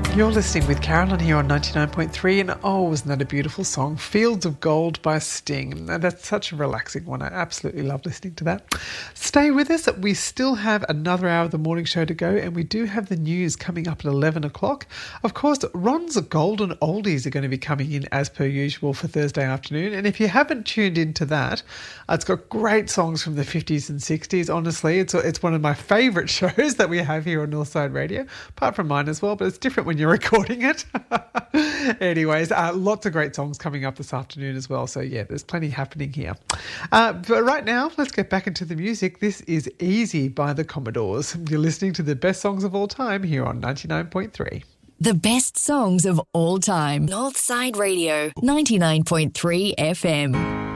You're listening with Carolyn here on 99.3, and oh, isn't that a beautiful song? Fields of Gold by Sting. And that's such a relaxing one. I absolutely love listening to that. Stay with us. We still have another hour of the morning show to go, and we do have the news coming up at 11 o'clock. Of course, Ron's Golden Oldies are going to be coming in as per usual for Thursday afternoon. And if you haven't tuned into that, it's got great songs from the 50s and 60s. Honestly, it's one of my favourite shows that we have here on Northside Radio, apart from mine as well, but it's different when you're recording it. Anyways, lots of great songs coming up this afternoon as well. So yeah, there's plenty happening here. But right now, let's get back into the music. This is Easy by the Commodores. You're listening to the best songs of all time here on 99.3. The best songs of all time. Northside Radio, 99.3 FM.